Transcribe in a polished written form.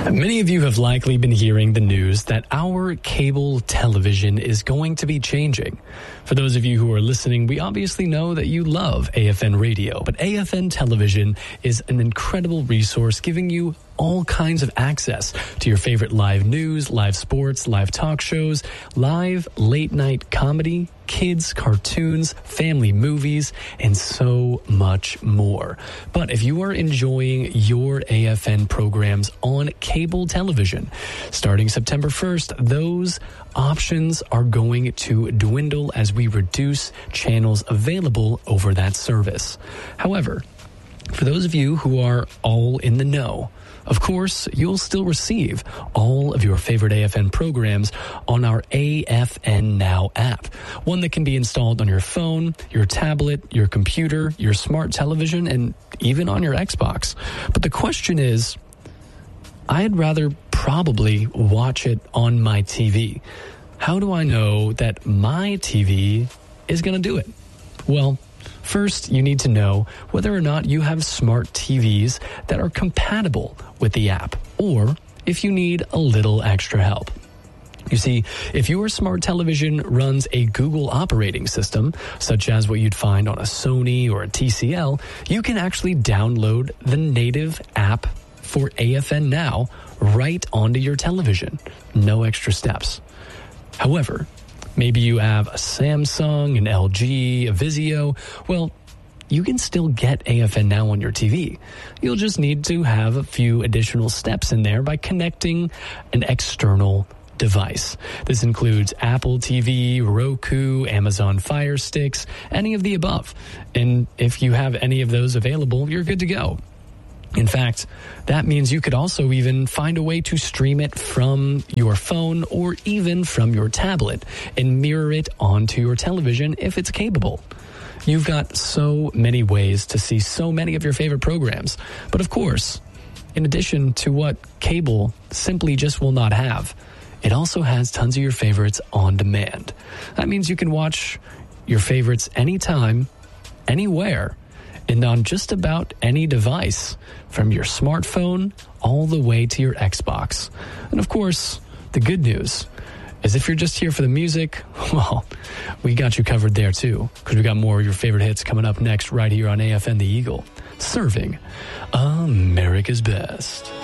Many of you have likely been hearing the news that our cable television is going to be changing. For those of you who are listening, we obviously know that you love AFN radio, but AFN television is an incredible resource giving you all kinds of access to your favorite live news, live sports, live talk shows, live late night comedy, kids, cartoons, family movies, and so much more. But if you are enjoying your AFN programs on cable television, starting September 1st, those options are going to dwindle as we reduce channels available over that service. However, for those of you who are all in the know, of course, you'll still receive all of your favorite AFN programs on our AFN Now app, one that can be installed on your phone, your tablet, your computer, your smart television, and even on your Xbox. But the question is, I'd rather probably watch it on my TV. How do I know that my TV is going to do it? Well, first, you need to know whether or not you have smart TVs that are compatible with the app, or if you need a little extra help. You see, if your smart television runs a Google operating system, such as what you'd find on a Sony or a TCL, you can actually download the native app for AFN Now right onto your television. No extra steps. However, maybe you have a Samsung, an LG, a Vizio. Well, you can still get AFN Now on your TV. You'll just need to have a few additional steps in there by connecting an external device. This includes Apple TV, Roku, Amazon Fire Sticks, any of the above. And if you have any of those available, you're good to go. In fact, that means you could also even find a way to stream it from your phone or even from your tablet and mirror it onto your television if it's capable. You've got so many ways to see so many of your favorite programs. But of course, in addition to what cable simply just will not have, it also has tons of your favorites on demand. That means you can watch your favorites anytime, anywhere, and on just about any device, from your smartphone all the way to your Xbox. And of course, the good news is if you're just here for the music, well, we got you covered there too, because we got more of your favorite hits coming up next right here on AFN The Eagle, serving America's best.